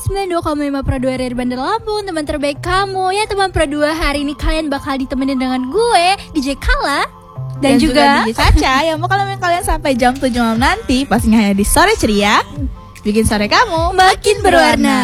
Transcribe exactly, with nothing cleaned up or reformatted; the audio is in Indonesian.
sembilan puluh dua koma lima Pro dua dari Bandar Lampung, teman terbaik kamu. Ya teman Pro dua, hari ini kalian bakal ditemenin dengan gue, D J Kala. Dan, dan juga, juga D J Caca yang mau kalian kalian sampai jam tujuh malam nanti. Pastinya hanya di Sore Ceria, bikin sore kamu makin berwarna.